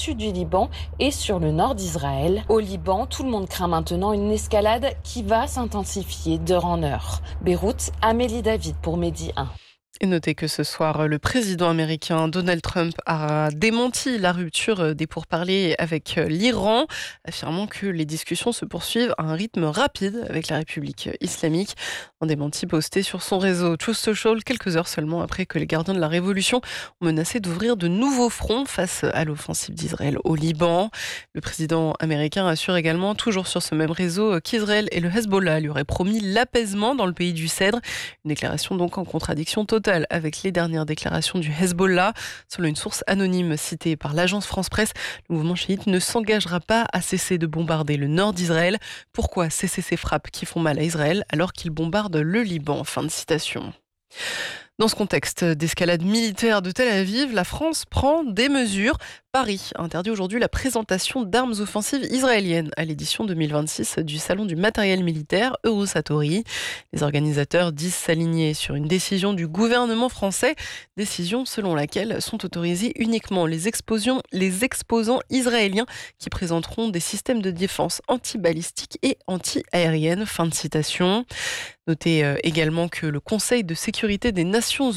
sud du Liban et sur le nord d'Israël. Au Liban, tout le monde craint maintenant une escalade qui va s'intensifier d'heure en heure. Beyrouth, Amélie David pour Midi 1. Et notez que ce soir, le président américain Donald Trump a démenti la rupture des pourparlers avec l'Iran, affirmant que les discussions se poursuivent à un rythme rapide avec la République islamique. Un démenti posté sur son réseau Truth Social quelques heures seulement après que les gardiens de la Révolution ont menacé d'ouvrir de nouveaux fronts face à l'offensive d'Israël au Liban. Le président américain assure également, toujours sur ce même réseau, qu'Israël et le Hezbollah lui auraient promis l'apaisement dans le pays du Cèdre. Une déclaration donc en contradiction totale avec les dernières déclarations du Hezbollah. Selon une source anonyme citée par l'agence France-Presse, le mouvement chiite ne s'engagera pas à cesser de bombarder le nord d'Israël. Pourquoi cesser ces frappes qui font mal à Israël alors qu'il bombarde le Liban ? Fin de citation. Dans ce contexte d'escalade militaire de Tel Aviv, la France prend des mesures. Paris interdit aujourd'hui la présentation d'armes offensives israéliennes à l'édition 2026 du Salon du matériel militaire Eurosatory. Les organisateurs disent s'aligner sur une décision du gouvernement français, décision selon laquelle sont autorisés uniquement les exposants israéliens qui présenteront des systèmes de défense anti-balistiques et anti-aériennes. Fin de citation. Notez également que le Conseil de sécurité des Nations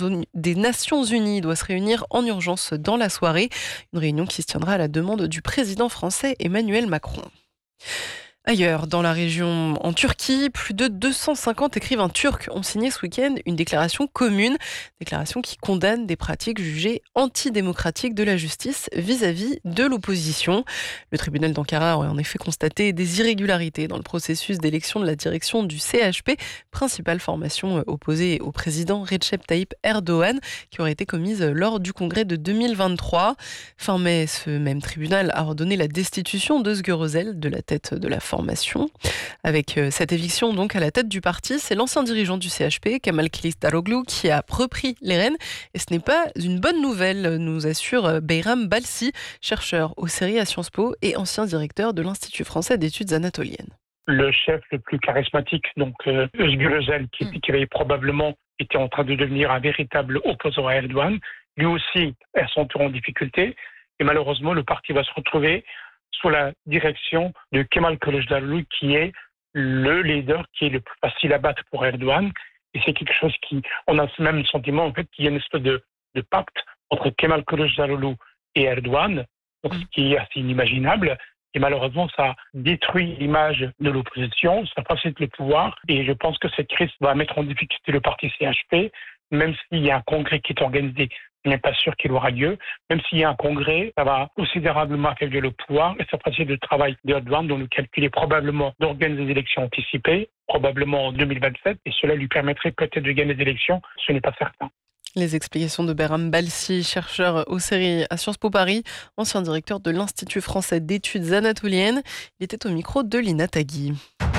Unies doit se réunir en urgence dans la soirée. Une réunion qui se tiendra à la demande du président français Emmanuel Macron. Ailleurs, dans la région, en Turquie, plus de 250 écrivains turcs ont signé ce week-end une déclaration commune, déclaration qui condamne des pratiques jugées antidémocratiques de la justice vis-à-vis de l'opposition. Le tribunal d'Ankara aurait en effet constaté des irrégularités dans le processus d'élection de la direction du CHP, principale formation opposée au président Recep Tayyip Erdogan, qui aurait été commise lors du congrès de 2023. Fin mai, ce même tribunal a ordonné la destitution de Özgür Özel de la tête de la formation. Avec cette éviction donc à la tête du parti, c'est l'ancien dirigeant du CHP, Kemal Kılıçdaroğlu, qui a repris les rênes. Et ce n'est pas une bonne nouvelle, nous assure Beyram Balsi, chercheur au CERI à Sciences Po et ancien directeur de l'Institut français d'études anatoliennes. Le chef le plus charismatique, donc Özgür Özel, qui avait probablement été en train de devenir un véritable opposant à Erdogan, lui aussi est à son tour en difficulté. Et malheureusement, le parti va se retrouver sous la direction de Kemal Kılıçdaroğlu, qui est le leader qui est le plus facile à battre pour Erdogan. Et c'est quelque chose on a ce même sentiment, en fait, qu'il y a une espèce de pacte entre Kemal Kılıçdaroğlu et Erdogan, donc ce qui est assez inimaginable. Et malheureusement, ça détruit l'image de l'opposition, ça facilite le pouvoir. Et je pense que cette crise va mettre en difficulté le parti CHP, même s'il y a un congrès qui est organisé. Je n'ai pas sûr qu'il aura lieu. Même s'il y a un congrès, ça va considérablement affaiblir le pouvoir et ça facilite le travail d'Erdogan, dont le calcul est probablement d'organiser des élections anticipées, probablement en 2027, et cela lui permettrait peut-être de gagner des élections. Ce n'est pas certain. Les explications de Beyram Balsi, chercheur au CERI à Sciences Po Paris, ancien directeur de l'Institut français d'études anatoliennes. Il était au micro de Lina Tagui.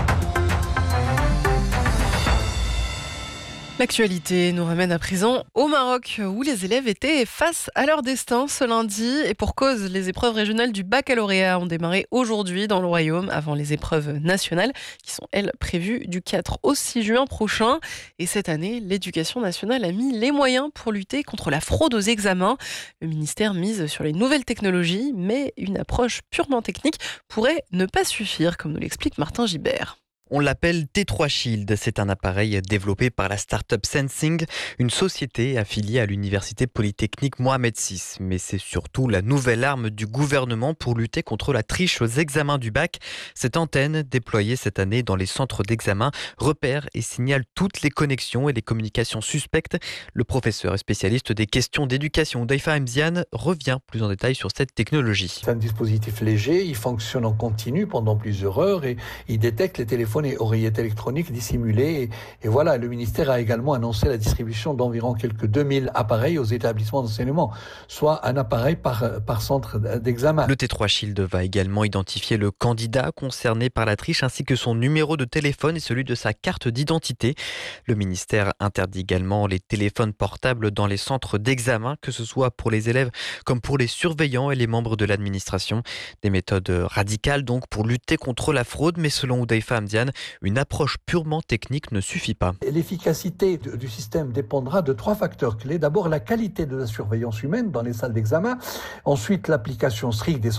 L'actualité nous ramène à présent au Maroc, où les élèves étaient face à leur destin ce lundi. Et pour cause, les épreuves régionales du baccalauréat ont démarré aujourd'hui dans le royaume, avant les épreuves nationales, qui sont, elles, prévues du 4 au 6 juin prochain. Et cette année, l'éducation nationale a mis les moyens pour lutter contre la fraude aux examens. Le ministère mise sur les nouvelles technologies, mais une approche purement technique pourrait ne pas suffire, comme nous l'explique Martin Gibert. On l'appelle T3 Shield. C'est un appareil développé par la start-up Sensing, une société affiliée à l'université polytechnique Mohamed VI. Mais c'est surtout la nouvelle arme du gouvernement pour lutter contre la triche aux examens du bac. Cette antenne, déployée cette année dans les centres d'examen, repère et signale toutes les connexions et les communications suspectes. Le professeur et spécialiste des questions d'éducation, Daifa Mziane, revient plus en détail sur cette technologie. C'est un dispositif léger, il fonctionne en continu pendant plusieurs heures et il détecte les téléphones et oreillettes électroniques dissimulées. Et voilà, le ministère a également annoncé la distribution d'environ quelques 2000 appareils aux établissements d'enseignement, soit un appareil par centre d'examen. Le T3 Shield va également identifier le candidat concerné par la triche ainsi que son numéro de téléphone et celui de sa carte d'identité. Le ministère interdit également les téléphones portables dans les centres d'examen, que ce soit pour les élèves comme pour les surveillants et les membres de l'administration. Des méthodes radicales donc pour lutter contre la fraude, mais selon Hudayfa Hamdian, une approche purement technique ne suffit pas. L'efficacité du système dépendra de 3 facteurs clés. D'abord, la qualité de la surveillance humaine dans les salles d'examen. Ensuite, l'application stricte des